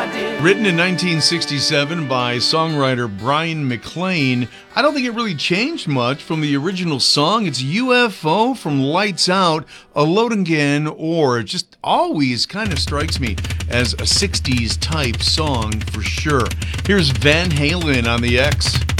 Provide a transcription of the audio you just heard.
Written in 1967 by songwriter Brian McLean, I don't think it really changed much from the original song. It's UFO from Lights Out, Alone Again, or it just always kind of strikes me as a 60s type song for sure. Here's Van Halen on the X.